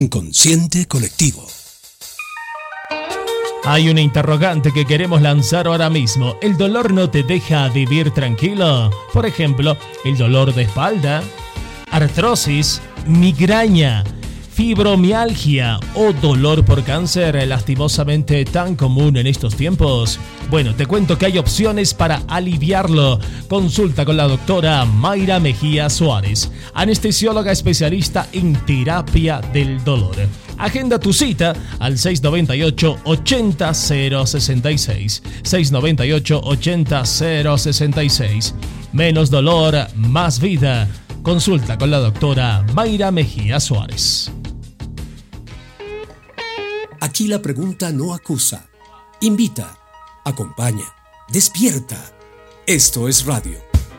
Inconsciente colectivo. Hay una interrogante que queremos lanzar ahora mismo. ¿El dolor no te deja vivir tranquilo? Por ejemplo, el dolor de espalda, artrosis, migraña, fibromialgia o dolor por cáncer, lastimosamente tan común en estos tiempos. Bueno, te cuento que hay opciones para aliviarlo. Consulta con la doctora Mayra Mejía Suárez, anestesióloga especialista en terapia del dolor. Agenda tu cita al 698-80-066. 698-80-066. Menos dolor, más vida. Consulta con la doctora Mayra Mejía Suárez. Aquí la pregunta no acusa, invita, acompaña, despierta. Esto es radio.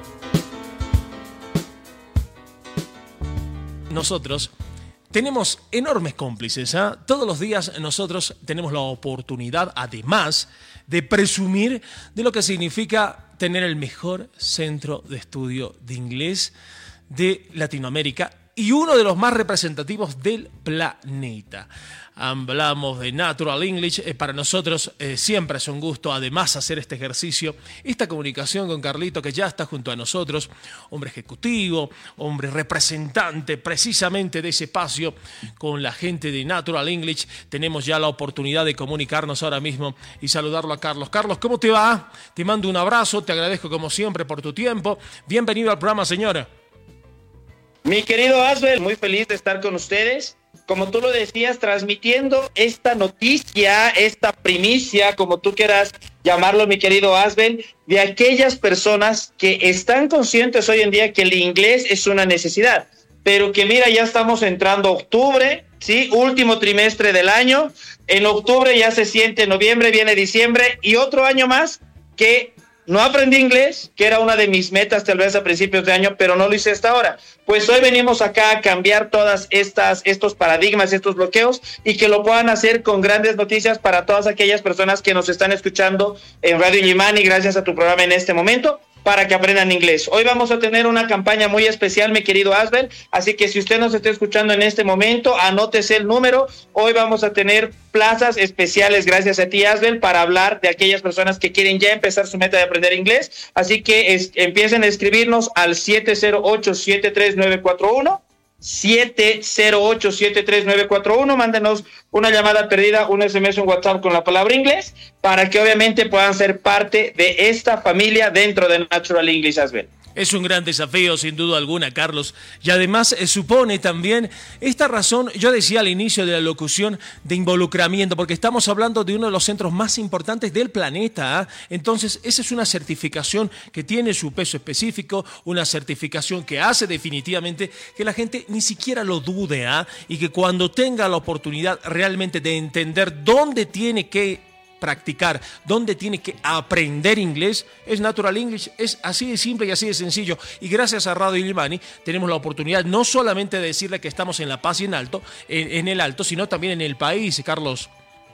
Nosotros tenemos enormes cómplices, ¿eh? Todos los días nosotros tenemos la oportunidad, además, de presumir de lo que significa tener el mejor centro de estudio de inglés de Latinoamérica y uno de los más representativos del planeta. Hablamos de Natural English. Para nosotros siempre es un gusto, además, hacer este ejercicio, esta comunicación con Carlito, que ya está junto a nosotros, hombre ejecutivo, hombre representante precisamente de ese espacio con la gente de Natural English. Tenemos ya la oportunidad de comunicarnos ahora mismo y saludarlo a Carlos. Carlos, ¿cómo te va? Te mando un abrazo, te agradezco como siempre por tu tiempo. Bienvenido al programa, señora. Mi querido Asbel, muy feliz de estar con ustedes. Como tú lo decías, transmitiendo esta noticia, esta primicia, como tú quieras llamarlo, mi querido Asbel, de aquellas personas que están conscientes hoy en día que el inglés es una necesidad, pero que mira, ya estamos entrando a octubre, ¿sí? Último trimestre del año. En octubre ya se siente noviembre, viene diciembre y otro año más que no aprendí inglés, que era una de mis metas tal vez a principios de año, pero no lo hice hasta ahora. Pues hoy venimos acá a cambiar todas estos paradigmas, estos bloqueos, y que lo puedan hacer con grandes noticias para todas aquellas personas que nos están escuchando en Radio Illimani, gracias a tu programa en este momento, para que aprendan inglés. Hoy vamos a tener una campaña muy especial, mi querido Asbel, así que si usted nos está escuchando en este momento, anótese el número. Hoy vamos a tener plazas especiales, gracias a ti, Asbel, para hablar de aquellas personas que quieren ya empezar su meta de aprender inglés, así que empiecen a escribirnos al 708-73941, 708-73941, mándenos una llamada perdida, un SMS, un WhatsApp con la palabra inglés, para que obviamente puedan ser parte de esta familia dentro de Natural English, Asbel. Es un gran desafío, sin duda alguna, Carlos. Y además supone también esta razón, yo decía al inicio de la locución, de involucramiento, porque estamos hablando de uno de los centros más importantes del planeta, ¿eh? Entonces, esa es una certificación que tiene su peso específico, una certificación que hace definitivamente que la gente ni siquiera lo dude, ¿eh? Y que cuando tenga la oportunidad realmente de entender dónde tiene que practicar, dónde tiene que aprender inglés, es Natural English, es así de simple y así de sencillo. Y gracias a Radio Illimani tenemos la oportunidad no solamente de decirle que estamos en La Paz y en el Alto, sino también en el país, Carlos.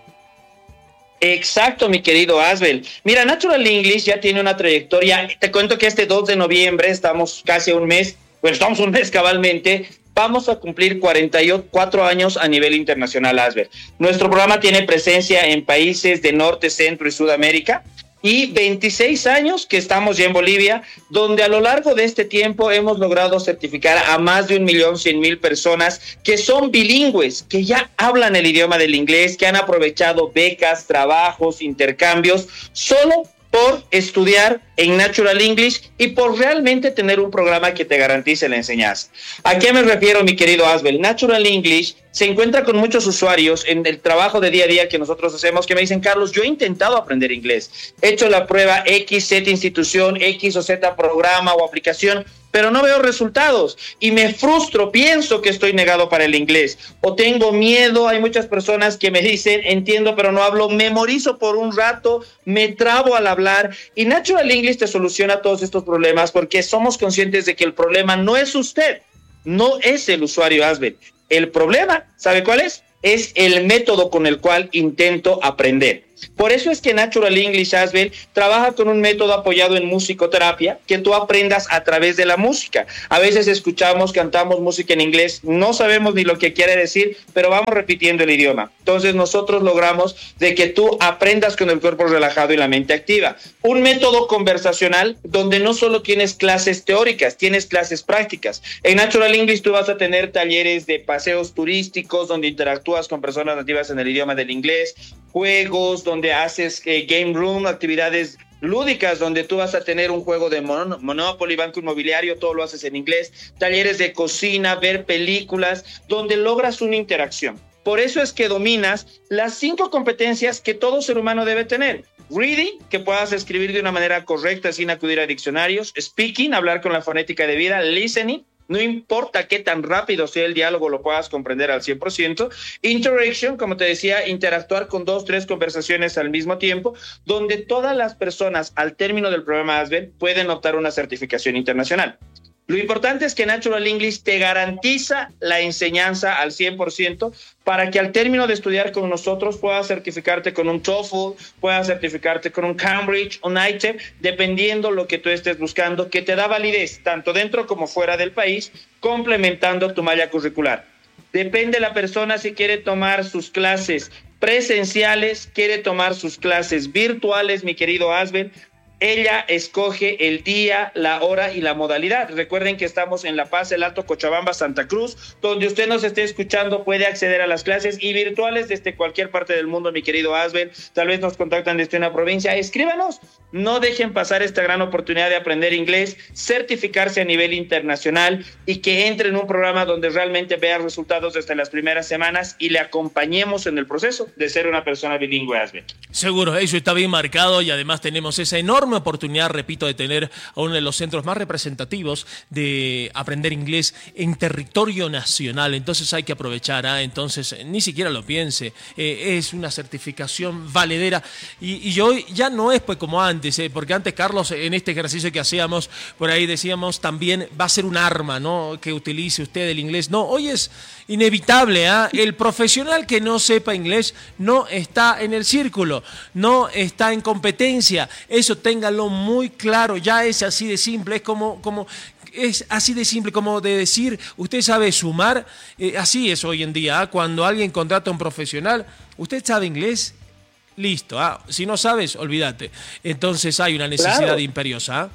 Exacto, mi querido Asbel. Mira, Natural English ya tiene una trayectoria. Te cuento que este 2 de noviembre, estamos casi un mes cabalmente, vamos a cumplir 44 años a nivel internacional, Asbel. Nuestro programa tiene presencia en países de Norte, Centro y Sudamérica, y 26 años que estamos ya en Bolivia, donde a lo largo de este tiempo hemos logrado certificar a más de 1.100.000 personas que son bilingües, que ya hablan el idioma del inglés, que han aprovechado becas, trabajos, intercambios, solo por estudiar en Natural English y por realmente tener un programa que te garantice la enseñanza. ¿A qué me refiero, mi querido Asbel? Natural English se encuentra con muchos usuarios en el trabajo de día a día que nosotros hacemos que me dicen: Carlos, yo he intentado aprender inglés, he hecho la prueba X, Z institución, X o Z programa o aplicación, pero no veo resultados y me frustro, pienso que estoy negado para el inglés o tengo miedo. Hay muchas personas que me dicen: entiendo pero no hablo, memorizo por un rato, me trabo al hablar. Y Natural English te soluciona todos estos problemas porque somos conscientes de que el problema no es usted, no es el usuario Asbel. El problema, ¿sabe cuál es? Es el método con el cual intento aprender. Por eso es que Natural English, Asbel, trabaja con un método apoyado en musicoterapia, que tú aprendas a través de la música. A veces escuchamos, cantamos música en inglés, no sabemos ni lo que quiere decir, pero vamos repitiendo el idioma. Entonces nosotros logramos de que tú aprendas con el cuerpo relajado y la mente activa. Un método conversacional donde no solo tienes clases teóricas, tienes clases prácticas. En Natural English tú vas a tener talleres de paseos turísticos donde interactúas con personas nativas en el idioma del inglés, juegos donde haces game room, actividades lúdicas donde tú vas a tener un juego de Monopoly, banco inmobiliario, todo lo haces en inglés, talleres de cocina, ver películas, donde logras una interacción. Por eso es que dominas las 5 competencias que todo ser humano debe tener. Reading, que puedas escribir de una manera correcta sin acudir a diccionarios. Speaking, hablar con la fonética debida. Listening, no importa qué tan rápido sea el diálogo, lo puedas comprender al 100%. Interaction, como te decía, interactuar con 2, 3 conversaciones al mismo tiempo, donde todas las personas al término del programa Asbel pueden optar una certificación internacional. Lo importante es que Natural English te garantiza la enseñanza al 100% para que al término de estudiar con nosotros puedas certificarte con un TOEFL, puedas certificarte con un Cambridge, un ITEP, dependiendo lo que tú estés buscando, que te da validez tanto dentro como fuera del país, complementando tu malla curricular. Depende la persona si quiere tomar sus clases presenciales, quiere tomar sus clases virtuales, mi querido Asbel. Ella escoge el día, la hora y la modalidad. Recuerden que estamos en La Paz, El Alto, Cochabamba, Santa Cruz. Donde usted nos esté escuchando puede acceder a las clases y virtuales desde cualquier parte del mundo, mi querido Asbel. Tal vez nos contactan desde una provincia. Escríbanos. No dejen pasar esta gran oportunidad de aprender inglés, certificarse a nivel internacional y que entre en un programa donde realmente vea resultados desde las primeras semanas y le acompañemos en el proceso de ser una persona bilingüe, Asbel. Seguro, eso está bien marcado y además tenemos esa enorme oportunidad, repito, de tener a uno de los centros más representativos de aprender inglés en territorio nacional. Entonces hay que aprovechar, entonces ni siquiera lo piense, es una certificación valedera y hoy ya no es pues como antes, porque antes, Carlos, en este ejercicio que hacíamos por ahí decíamos también va a ser un arma, ¿no?, que utilice usted el inglés. No, hoy es inevitable, el profesional que no sepa inglés no está en el círculo, no está en competencia. Eso ténganlo muy claro, ya es así de simple, es así de simple como de decir, usted sabe sumar, así es hoy en día, cuando alguien contrata a un profesional, usted sabe inglés, listo, si no sabes, olvídate. Entonces hay una necesidad imperiosa.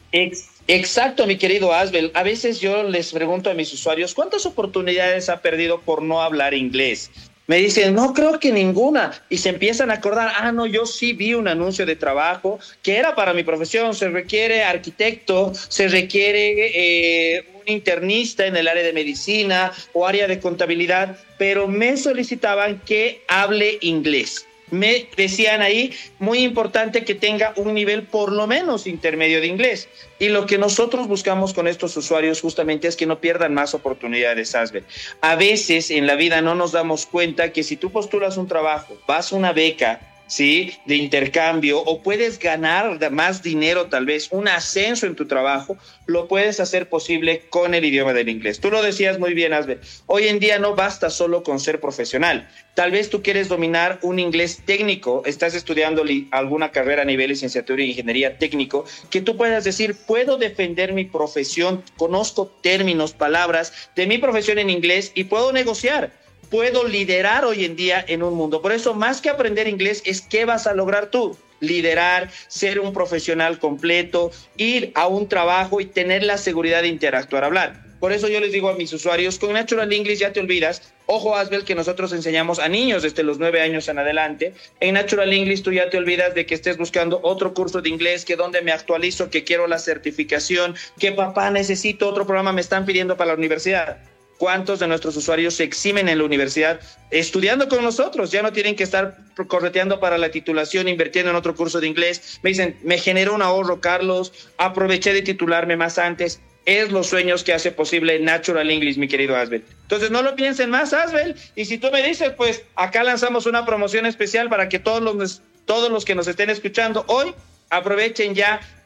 Exacto, mi querido Asbel. A veces yo les pregunto a mis usuarios, ¿cuántas oportunidades ha perdido por no hablar inglés? Me dicen, no, creo que ninguna. Y se empiezan a acordar, no, yo sí vi un anuncio de trabajo que era para mi profesión. Se requiere arquitecto, se requiere un internista en el área de medicina o área de contabilidad, pero me solicitaban que hable inglés. Me decían ahí, muy importante que tenga un nivel por lo menos intermedio de inglés. Y lo que nosotros buscamos con estos usuarios justamente es que no pierdan más oportunidades, Asbel. A veces en la vida no nos damos cuenta que si tú postulas un trabajo, vas a una beca, ¿sí?, de intercambio, o puedes ganar más dinero, tal vez un ascenso en tu trabajo, lo puedes hacer posible con el idioma del inglés. Tú lo decías muy bien, Asbel. Hoy en día no basta solo con ser profesional. Tal vez tú quieres dominar un inglés técnico, estás estudiando alguna carrera a nivel licenciatura en ingeniería técnico, que tú puedas decir, puedo defender mi profesión, conozco términos, palabras de mi profesión en inglés y puedo negociar. Puedo liderar hoy en día en un mundo. Por eso, más que aprender inglés, es qué vas a lograr tú. Liderar, ser un profesional completo, ir a un trabajo y tener la seguridad de interactuar, hablar. Por eso yo les digo a mis usuarios, con Natural English ya te olvidas. Ojo, Asbel, que nosotros enseñamos a niños desde los 9 años en adelante. En Natural English tú ya te olvidas de que estés buscando otro curso de inglés, que donde me actualizo, que quiero la certificación, que papá necesito otro programa, me están pidiendo para la universidad. ¿Cuántos de nuestros usuarios se eximen en la universidad estudiando con nosotros? Ya no tienen que estar correteando para la titulación, invirtiendo en otro curso de inglés. Me dicen, me generó un ahorro, Carlos, aproveché de titularme más antes. Es los sueños que hace posible Natural English, mi querido Asbel. Entonces no lo piensen más, Asbel. Y si tú me dices, pues acá lanzamos una promoción especial para que todos los que nos estén escuchando hoy aprovechen ya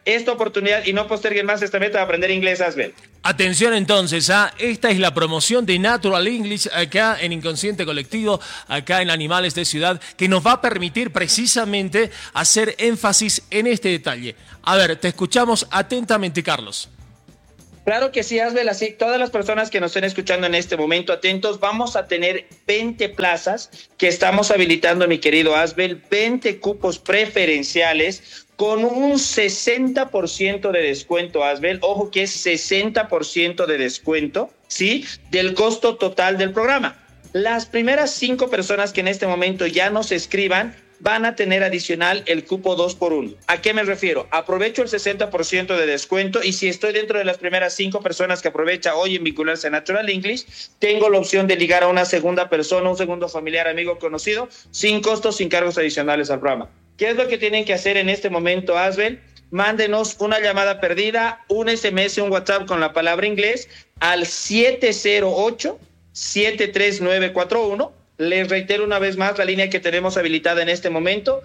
esta oportunidad y no posterguen más esta meta de aprender inglés, Asbel. Atención entonces, esta es la promoción de Natural English acá en Inconsciente Colectivo, acá en Animales de Ciudad, que nos va a permitir precisamente hacer énfasis en este detalle. A ver, te escuchamos atentamente, Carlos. Claro que sí, Asbel, así todas las personas que nos estén escuchando en este momento, atentos, vamos a tener 20 plazas que estamos habilitando, mi querido Asbel, 20 cupos preferenciales con un 60% de descuento, Asbel, ojo que es 60% de descuento, ¿sí? Del costo total del programa. Las primeras 5 personas que en este momento ya nos escriban van a tener adicional el cupo 2x1. ¿A qué me refiero? Aprovecho el 60% de descuento y si estoy dentro de las primeras 5 personas que aprovecha hoy en vincularse a Natural English, tengo la opción de ligar a una segunda persona, un segundo familiar, amigo, conocido, sin costos, sin cargos adicionales al programa. ¿Qué es lo que tienen que hacer en este momento, Asbel? Mándenos una llamada perdida, un SMS, un WhatsApp con la palabra inglés al 708-73941. Les reitero una vez más la línea que tenemos habilitada en este momento,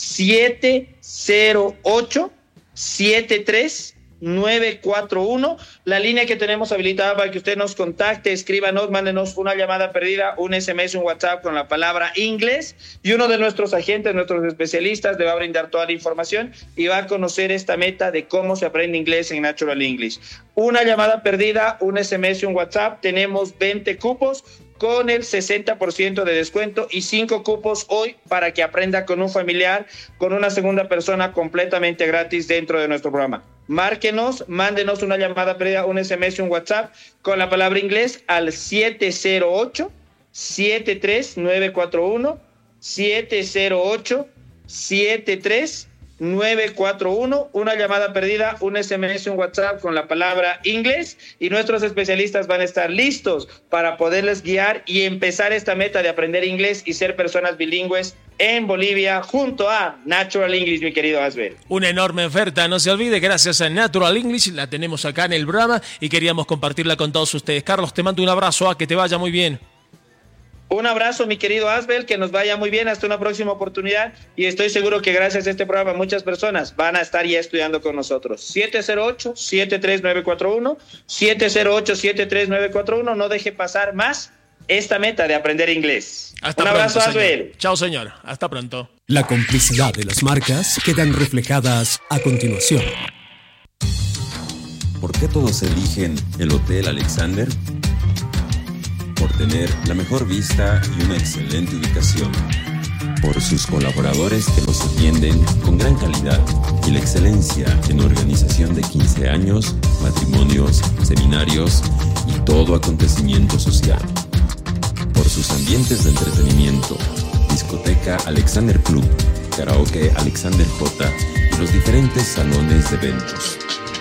708-73941, la línea que tenemos habilitada para que usted nos contacte, escríbanos, mándenos una llamada perdida, un SMS, un WhatsApp con la palabra inglés y uno de nuestros agentes, nuestros especialistas le va a brindar toda la información y va a conocer esta meta de cómo se aprende inglés en Natural English. Una llamada perdida, un SMS, un WhatsApp, tenemos 20 cupos con el 60% de descuento y 5 cupos hoy para que aprenda con un familiar, con una segunda persona completamente gratis dentro de nuestro programa. Márquenos, mándenos una llamada previa, un SMS, un WhatsApp con la palabra inglés al 708-73941, 708-73941, una llamada perdida, un SMS, un WhatsApp con la palabra inglés y nuestros especialistas van a estar listos para poderles guiar y empezar esta meta de aprender inglés y ser personas bilingües en Bolivia junto a Natural English, mi querido Asbel. Una enorme oferta, no se olvide, gracias a Natural English, la tenemos acá en el programa y queríamos compartirla con todos ustedes. Carlos, te mando un abrazo, que te vaya muy bien. Un abrazo, mi querido Asbel, que nos vaya muy bien hasta una próxima oportunidad y estoy seguro que gracias a este programa muchas personas van a estar ya estudiando con nosotros. 708-73941, 708-73941, no deje pasar más esta meta de aprender inglés. Hasta un abrazo, Asbel. Chao, señor. Hasta pronto. La complicidad de las marcas quedan reflejadas a continuación. ¿Por qué todos eligen el Hotel Alexander? Por tener la mejor vista y una excelente ubicación. Por sus colaboradores que los atienden con gran calidad y la excelencia en organización de 15 años, matrimonios, seminarios y todo acontecimiento social. Por sus ambientes de entretenimiento, discoteca Alexander Club, karaoke Alexander J y los diferentes salones de eventos.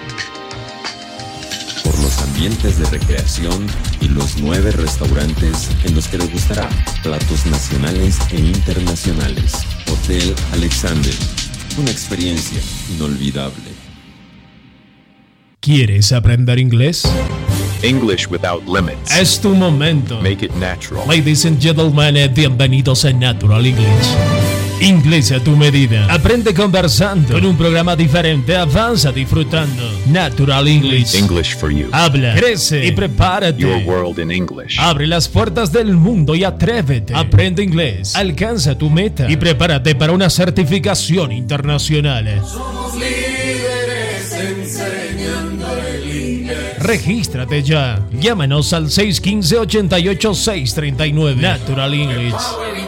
Por los ambientes de recreación y los 9 restaurantes en los que les gustará platos nacionales e internacionales. Hotel Alexander, una experiencia inolvidable. ¿Quieres aprender inglés? English without limits. Es tu momento. Make it natural. Ladies and gentlemen, bienvenidos a Natural English. Inglés a tu medida. Aprende conversando. Con un programa diferente, avanza disfrutando. Natural English. English for you. Habla, crece y prepárate. Your world in English. Abre las puertas del mundo y atrévete. Aprende inglés. Alcanza tu meta y prepárate para una certificación internacional. Somos líderes enseñando el inglés. Regístrate ya. Llámanos al 615-88-639. Natural English.